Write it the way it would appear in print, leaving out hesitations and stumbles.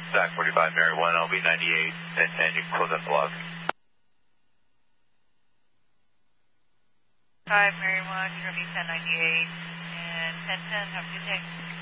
Zach 45, Mary 1, LB 98, and you can close that log. 5, Mary 1, LB 1098, and 1010, have a good day.